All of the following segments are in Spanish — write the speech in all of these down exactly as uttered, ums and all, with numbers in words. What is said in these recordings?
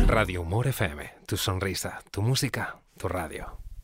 Radio Humor F M, tu sonrisa, tu música, tu radio.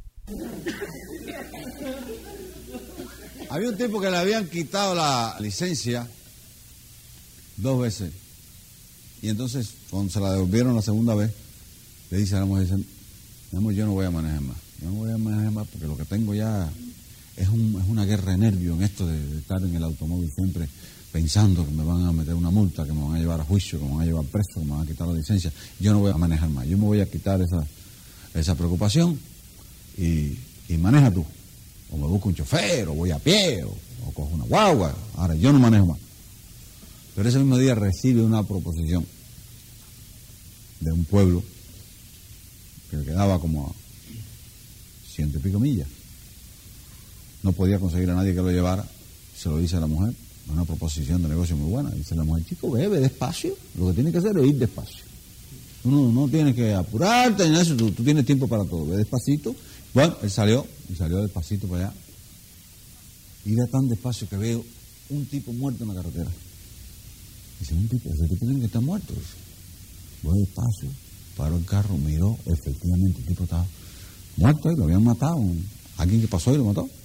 Había un tipo que le habían quitado la licencia dos veces. Y entonces, cuando se la devolvieron la segunda vez, le dice a la mujer, mi amor, yo no voy a manejar más. Yo no voy a manejar más porque lo que tengo ya es, un, es una guerra de nervios en esto de, de estar en el automóvil siempre pensando que me van a meter una multa, que me van a llevar a juicio, que me van a llevar preso, que me van a quitar la licencia. Yo no voy a manejar más. Yo me voy a quitar esa, esa preocupación y, y maneja tú. O me busco un chofer, o voy a pie, o, o cojo una guagua. Ahora, yo no manejo más. Pero ese mismo día recibe una proposición de un pueblo que le quedaba como a ciento y pico millas. No podía conseguir a nadie que lo llevara. Se lo dice a la mujer. Una proposición de negocio muy buena. Dice la mujer, chico, bebe despacio. Lo que tienes que hacer es ir despacio. Tú no, no tienes que apurarte ni eso. Tú, tú tienes tiempo para todo. Ve despacito. Bueno, él salió. Y salió despacito para allá. Iba tan despacio que veo un tipo muerto en la carretera. Dice, un tipo, ese tipo tiene que estar muerto. Voy despacio. Paró el carro, miró. Efectivamente, el tipo estaba muerto y lo habían matado. Alguien que pasó y lo mató.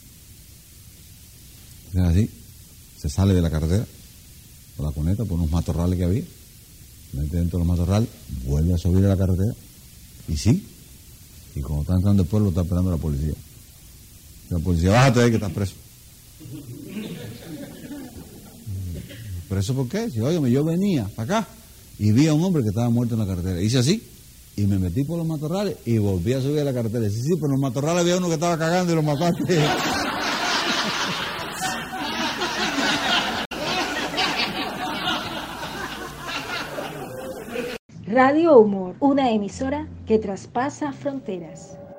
Es así. Se sale de la carretera por la cuneta, por unos matorrales que había, se mete dentro de los matorrales, vuelve a subir a la carretera y sí, y cuando está entrando el pueblo está esperando la policía. La policía, bájate de ahí que estás preso. ¿Preso por qué? Si, óigame, yo venía para acá y vi a un hombre que estaba muerto en la carretera. Hice así y me metí por los matorrales y volví a subir a la carretera. Sí, sí, pero en los matorrales había uno que estaba cagando y lo mataste. Radio Humor, una emisora que traspasa fronteras.